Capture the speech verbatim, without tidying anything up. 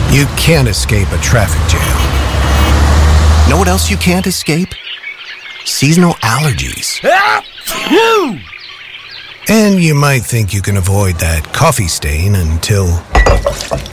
You can't escape a traffic jam. Know what else you can't escape? Seasonal allergies. And you might think you can avoid that coffee stain until